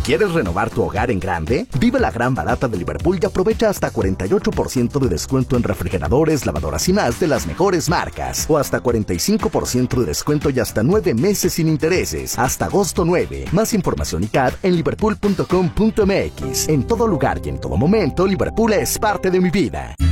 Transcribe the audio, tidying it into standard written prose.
¿Quieres renovar tu hogar en grande? Vive la gran barata de Liverpool y aprovecha hasta 48% de descuento en refrigeradores, lavadoras y más de las mejores marcas. O hasta 45% de descuento y hasta 9 meses sin intereses. Hasta agosto 9. Más información y CAD en liverpool.com.mx. En todo lugar y en todo momento, Liverpool es parte de mi vida.